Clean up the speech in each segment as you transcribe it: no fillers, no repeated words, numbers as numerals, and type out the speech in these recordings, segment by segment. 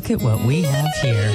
look at what we have here.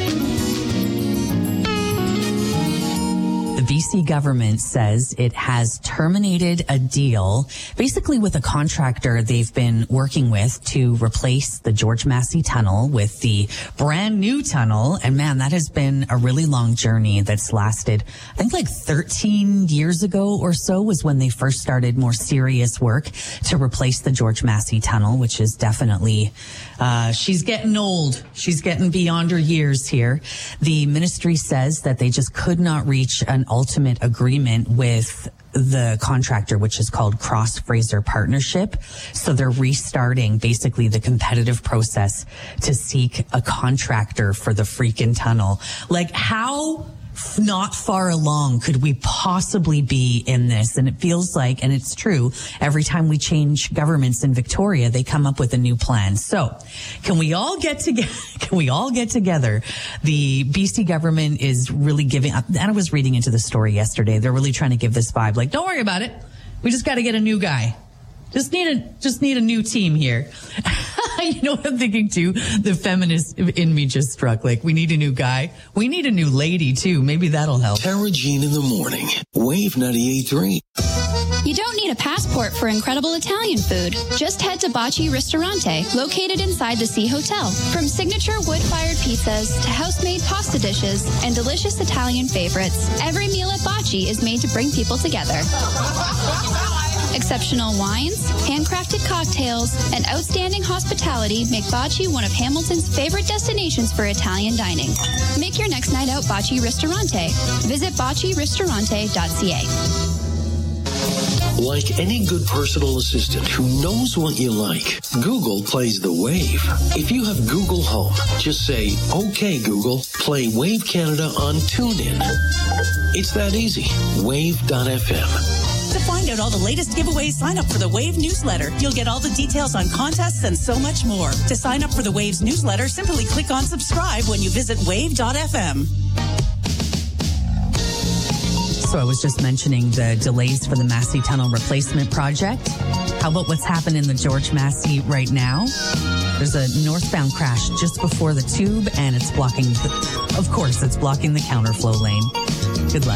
The BC government says it has terminated a deal basically with a contractor they've been working with to replace the George Massey Tunnel with the brand new tunnel. And man, that has been a really long journey that's lasted, I think like 13 years ago or so was when they first started more serious work to replace the George Massey Tunnel, which is definitely, she's getting old. She's getting beyond her years here. The ministry says that they just could not reach an ultimate agreement with the contractor, which is called Cross Fraser Partnership. So they're restarting basically the competitive process to seek a contractor for the freaking tunnel. Like, how not far along could we possibly be in this? And it feels like, and it's true, every time we change governments in Victoria, they come up with a new plan. So can we all get together? The BC government is really giving up. And I was reading into the story yesterday. They're really trying to give this vibe like, don't worry about it. We just got to get a new guy. Just need a new team here. You know what I'm thinking too? The feminist in me just struck. Like, we need a new guy. We need a new lady too. Maybe that'll help. Tara Jean in the morning. Wave 98.3. You don't need a passport for incredible Italian food. Just head to Bocce Ristorante, located inside the Sea Hotel. From signature wood-fired pizzas to house-made pasta dishes and delicious Italian favorites, every meal at Bocce is made to bring people together. Exceptional wines, handcrafted cocktails, and outstanding hospitality make Bocce one of Hamilton's favorite destinations for Italian dining. Make your next night out Bocce Ristorante. Visit bocceristorante.ca. Like any good personal assistant who knows what you like, Google plays the Wave. If you have Google Home, just say, "Okay, Google, play Wave Canada on TuneIn." It's that easy. Wave.fm. To find out all the latest giveaways, sign up for the Wave newsletter. You'll get all the details on contests and so much more. To sign up for the Wave's newsletter, simply click on subscribe when you visit wave.fm. So I was just mentioning the delays for the Massey Tunnel replacement project. How about what's happened in the George Massey right now? There's a northbound crash just before the tube, and it's blocking the counterflow lane. Good luck.